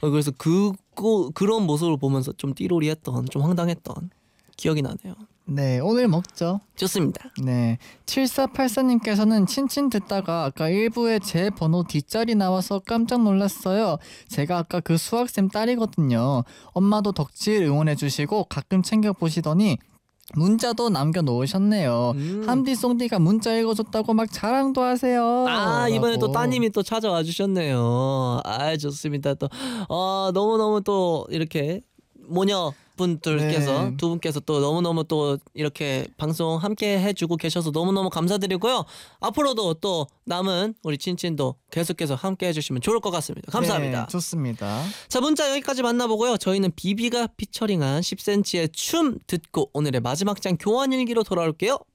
그래서 그런 모습을 보면서 좀 띠로리했던, 좀 황당했던 기억이 나네요. 네, 오늘 먹죠. 좋습니다. 네, 7484님께서는 친친 듣다가 아까 1부에 제 번호 뒷자리 나와서 깜짝 놀랐어요. 제가 아까 그 수학쌤 딸이거든요. 엄마도 덕질 응원해주시고 가끔 챙겨보시더니 문자도 남겨놓으셨네요. 함디송디가 문자 읽어줬다고 막 자랑도 하세요. 아, 이번에 또 라고. 따님이 또 찾아와 주셨네요. 아, 좋습니다. 또 너무너무 또 이렇게 모녀 분들께서 네. 두 분께서 또 너무너무 또 이렇게 방송 함께 해주고 계셔서 너무너무 감사드리고요. 앞으로도 또 남은 우리 친친도 계속해서 함께 해주시면 좋을 것 같습니다. 감사합니다. 네, 좋습니다. 자, 문자 여기까지 만나보고요. 저희는 비비가 피처링한 10cm의 춤 듣고 오늘의 마지막 장 교환일기로 돌아올게요.